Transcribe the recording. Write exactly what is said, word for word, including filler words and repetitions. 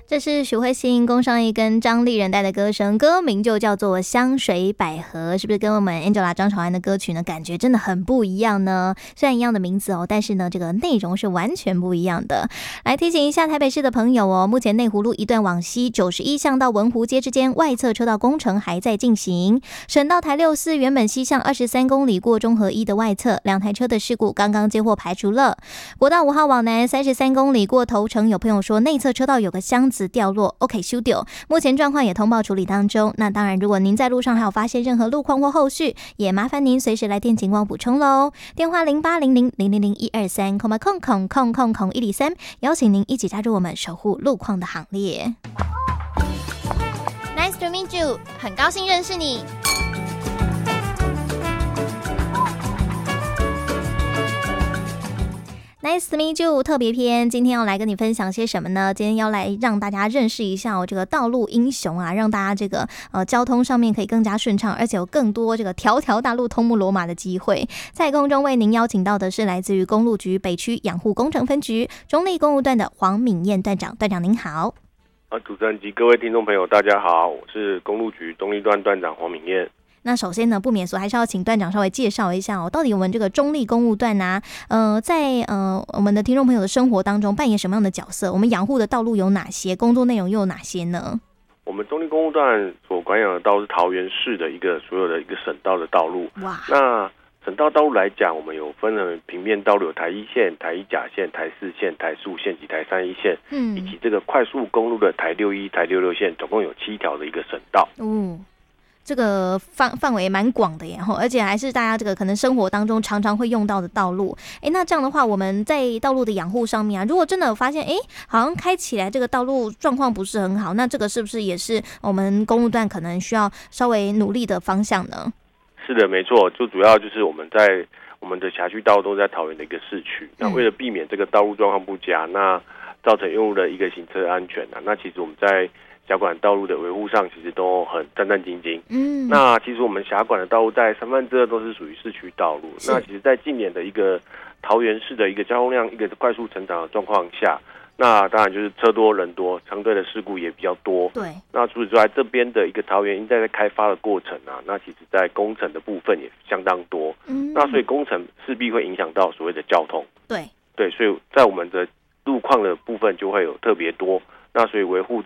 这是许慧欣、龚尚义跟张立仁带的歌声，歌名就叫做《香水百合》，是不是跟我们 Angela 张韶涵的歌曲呢？感觉真的很不一样呢。虽然一样的名字哦，但是呢，这个内容是完全不一样的。来提醒一下台北市的朋友哦，目前内湖路一段往西九十一巷到文湖街之间外侧车道工程还在进行。省道台六四原本西向二十三公里过中和一的外侧，两台车的事故刚刚接获排除了。国道五号往南三十三公里过头城，有朋友说内侧车道有个箱子掉落 ，OK 修掉，目前状况也通报处理当中。那当然，如果您在路上还有发现任何路况或后续，也麻烦您随时来电情况补充喽。电话零八零零零零零一二三，空空空空空空一零三，邀请您一起加入我们守护路况的行列。Nice to meet you， 很高兴认识你。Nice to meet you 特别篇，今天要来跟你分享些什么呢？今天要来让大家认识一下哦，这个道路英雄啊，让大家这个呃交通上面可以更加顺畅，而且有更多这个条条大路通木罗马的机会。在空中为您邀请到的是来自于公路局北区养护工程分局中立公路段的黄敏燕段长，段长您好。 啊，主持人及各位听众朋友，大家好，我是公路局中立段段长黄敏燕。 那首先呢，不免俗还是要请段长稍微介绍一下哦，到底我们这个中立公路段啊，呃，在呃我们的听众朋友的生活当中扮演什么样的角色？我们养护的道路有哪些？工作内容又有哪些呢？ 我们中立公路段所管养的道路是桃园市的一个所有的一个省道的道路。哇，那省道道路来讲，我们有分成平面道路，有台一线、台一甲线、台四线、台十五线及台三一线，嗯，以及这个快速公路的台六一、台六六线，总共有七条的一个省道。 嗯。这个范范围蛮广的耶，而且还是大家这个可能生活当中常常会用到的道路。哎，那这样的话，我们在道路的养护上面啊，如果真的有发现，哎，好像开起来这个道路状况不是很好，那这个是不是也是我们公路段可能需要稍微努力的方向呢？ 是的，没错，就主要就是我们在我们的辖区道路都在桃园的一个市区，那为了避免这个道路状况不佳，那造成用户的一个行车安全啊，那其实我们在辖管道路的维护上，其实都很战战兢兢。嗯，那其实我们辖管的道路在三分之二都是属于市区道路。那其实，在近年的一个桃园市的一个交通量一个快速成长的状况下，那当然就是车多人多，相对的事故也比较多。对。那除此之外，这边的一个桃园因在开发的过程啊，那其实在工程的部分也相当多。嗯。那所以工程势必会影响到所谓的交通。对。对，所以在我们的路况的部分就会有特别多。那所以维护